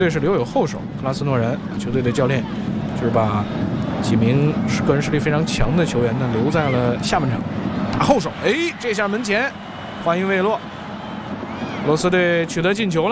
队是留有后手，克拉斯诺人球队的教练就是把几名个人实力非常强的球员呢留在了下半场打后手。哎，这下门前话音未落，俄罗斯队取得进球了。